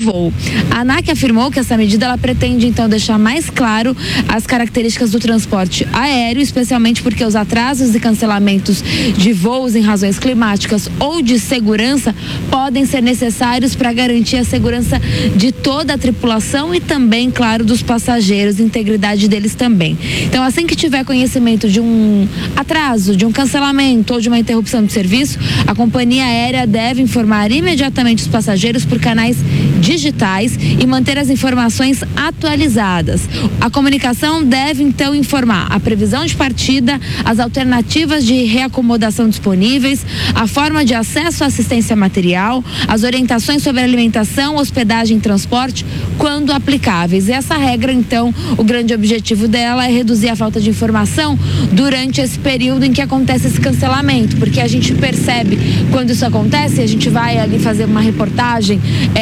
voo. A ANAC afirmou que essa medida ela pretende então deixar mais claro as características do transporte aéreo, especialmente porque os atrasos e cancelamentos de voos em razões climáticas ou de segurança podem ser necessários para garantir a segurança de toda a tripulação e também, claro, dos passageiros, a integridade deles também. Então, assim que tiver conhecimento de um atraso, de um cancelamento ou de uma interrupção de serviço, a companhia aérea deve informar imediatamente os passageiros por canais digitais e manter as informações atualizadas. A comunicação deve então informar a previsão de partida, as alternativas de reacomodação disponíveis, a forma de acesso à assistência material, as orientações sobre alimentação, hospedagem e transporte, quando aplicáveis. E essa regra, então, o grande objetivo dela é reduzir a falta de informação durante esse período em que acontece esse cancelamento, porque a gente percebe quando isso acontece, a gente vai ali fazer uma reportagem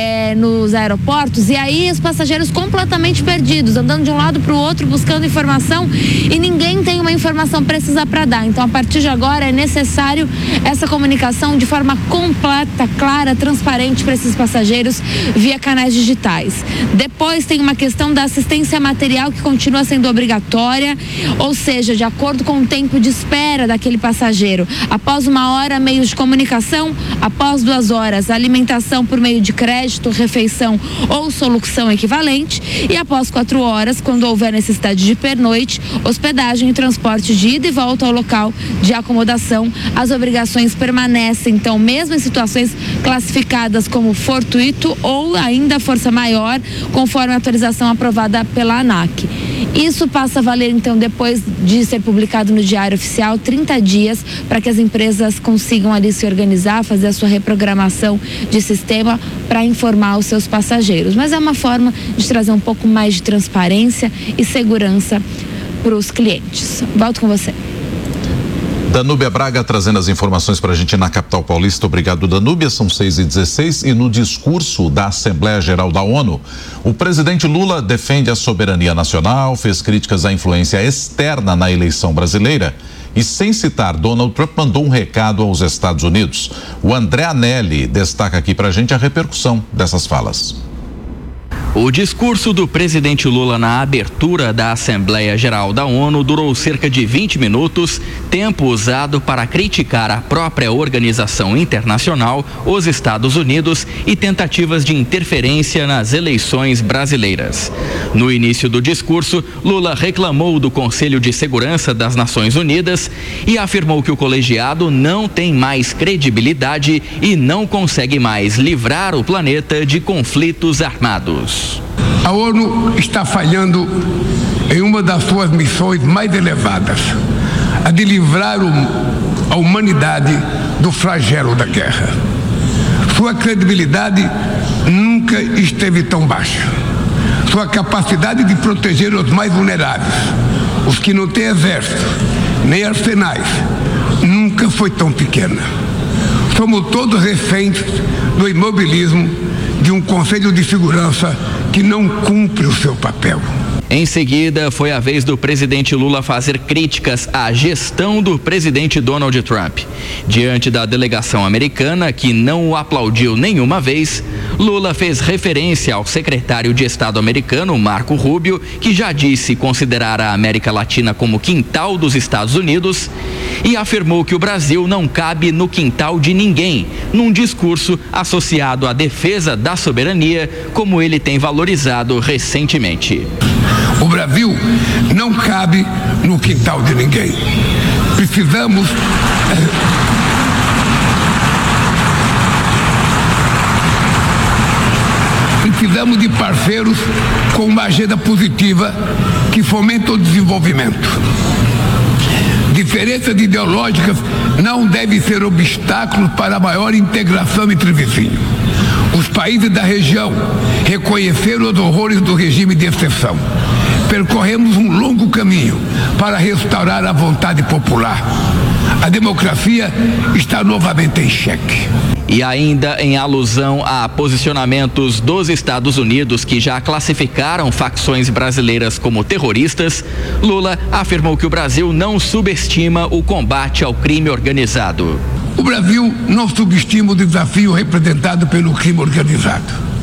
nos aeroportos e aí os passageiros completamente perdidos, andando de um lado para o outro, buscando informação e ninguém tem uma informação precisa para dar. Então, a partir de agora, é necessário essa comunicação de forma completa, clara, transparente para esses passageiros via canais digitais. Depois tem uma questão da assistência material que continua sendo obrigatória, ou seja, de acordo com o tempo de espera daquele passageiro. Após 1 hora, meios de comunicação, após 2 horas, alimentação por meio de crédito, refeição ou solução equivalente e após 4 horas, quando houver necessidade de pernoite, hospedagem e transporte de ida e volta ao local de acomodação. As obrigações permanecem, então, mesmo em situações classificadas como fortuito ou ainda força maior, conforme a atualização aprovada pela ANAC. Isso passa a valer, então, depois de ser publicado no Diário Oficial, 30 dias para que as empresas consigam ali se organizar, fazer a sua reprogramação de sistema para informar os seus passageiros. Mas é uma forma de trazer um pouco mais de transparência e segurança para os clientes. Volto com você. Danúbia Braga trazendo as informações para a gente na capital paulista. Obrigado, Danúbia. São 6h16 e no discurso da Assembleia Geral da ONU, o presidente Lula defende a soberania nacional, fez críticas à influência externa na eleição brasileira e, sem citar Donald Trump, mandou um recado aos Estados Unidos. O André Anelli destaca aqui para a gente a repercussão dessas falas. O discurso do presidente Lula na abertura da Assembleia Geral da ONU durou cerca de 20 minutos, tempo usado para criticar a própria organização internacional, os Estados Unidos e tentativas de interferência nas eleições brasileiras. No início do discurso, Lula reclamou do Conselho de Segurança das Nações Unidas e afirmou que o colegiado não tem mais credibilidade e não consegue mais livrar o planeta de conflitos armados. A ONU está falhando em uma das suas missões mais elevadas, a de livrar a humanidade do flagelo da guerra. Sua credibilidade nunca esteve tão baixa. Sua capacidade de proteger os mais vulneráveis, os que não têm exército, nem arsenais, nunca foi tão pequena. Somos todos reféns do imobilismo de um Conselho de Segurança que não cumpre o seu papel. Em seguida, foi a vez do presidente Lula fazer críticas à gestão do presidente Donald Trump. Diante da delegação americana, que não o aplaudiu nenhuma vez, Lula fez referência ao secretário de Estado americano, Marco Rubio, que já disse considerar a América Latina como quintal dos Estados Unidos e afirmou que o Brasil não cabe no quintal de ninguém, num discurso associado à defesa da soberania, como ele tem valorizado recentemente. O Brasil não cabe no quintal de ninguém. Precisamos de parceiros com uma agenda positiva que fomenta o desenvolvimento. Diferenças ideológicas não devem ser obstáculos para a maior integração entre vizinhos. Os países da região reconheceram os horrores do regime de exceção. Percorremos um longo caminho para restaurar a vontade popular. A democracia está novamente em xeque. E ainda em alusão a posicionamentos dos Estados Unidos que já classificaram facções brasileiras como terroristas, Lula afirmou que o Brasil não subestima o combate ao crime organizado. O Brasil não subestima o desafio representado pelo crime organizado.